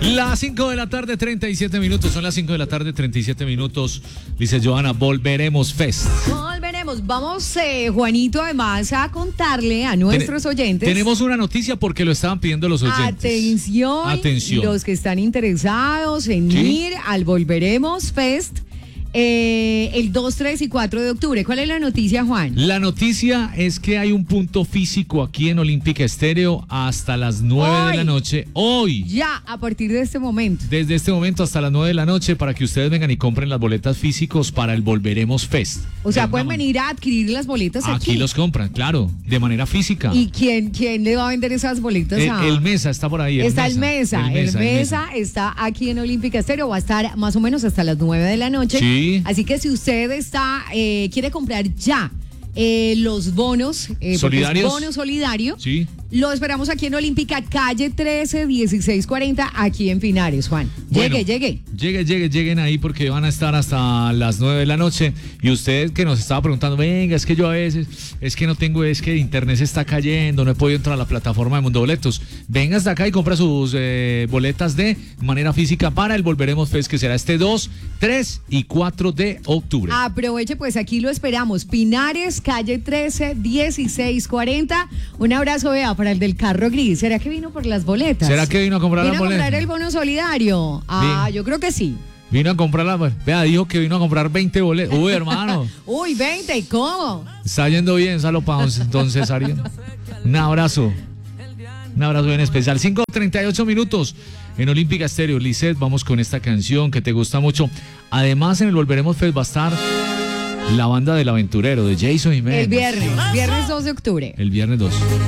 Las 5 de la tarde, 37 minutos. Son las 5 de la tarde, 37 minutos. Dice Johanna, Volveremos Fest. Volveremos. Vamos, Juanito, además a contarle a nuestros oyentes. Tenemos una noticia porque lo estaban pidiendo los oyentes. Atención. Los que están interesados en ir al Volveremos Fest. El 2, 3 y 4 de octubre. ¿Cuál es la noticia, Juan? La noticia es que hay un punto físico aquí en Olímpica Estéreo hasta las 9 de la noche. Hoy. Ya, a partir de este momento. Desde este momento hasta las 9 de la noche para que ustedes vengan y compren las boletas físicos para el Volveremos Fest. O sea, pueden venir a adquirir las boletas aquí. Aquí los compran, claro, de manera física. ¿Y quién le va a vender esas boletas? El Mesa está por ahí. El Mesa está aquí en Olímpica Estéreo. Va a estar más o menos hasta las 9 de la noche. Sí. Así que si usted quiere comprar ya los bonos solidarios, bono solidario, lo esperamos aquí en Olímpica, calle 13, 1640, aquí en Pinares, Juan. Lleguen ahí porque van a estar hasta las 9 de la noche. Y usted que nos estaba preguntando, venga, es que yo a veces, es que no tengo, es que internet se está cayendo, no he podido entrar a la plataforma de Mundo Boletos. Venga hasta acá y compra sus boletas de manera física para el Volveremos Fest, que será este 2, 3 y 4 de octubre. Aproveche, pues aquí lo esperamos. Pinares, calle 13, 1640. Un abrazo, vea, para el del carro gris. ¿Será que vino por las boletas? ¿Será que vino a comprar las boletas? ¿Vino a comprar el bono solidario? Yo creo que sí. Vino a comprar la... Vea, dijo que vino a comprar 20 boletas. Uy, hermano. Uy, 20, ¿y cómo? Está yendo bien, salo para don Cesario. Un abrazo bien especial. 5:38 minutos en Olímpica Estéreo. Lisette, vamos con esta canción que te gusta mucho. Además, en el Volveremos Fest va a estar la banda del Aventurero de Jason Jiménez. El viernes 2 de octubre. El viernes 2.